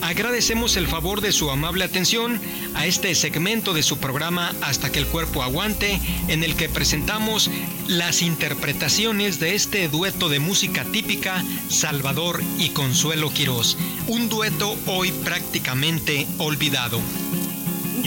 Agradecemos el favor de su amable atención a este segmento de su programa Hasta que el cuerpo aguante, en el que presentamos las interpretaciones de este dueto de música típica, Salvador y Consuelo Quirós, un dueto hoy prácticamente olvidado.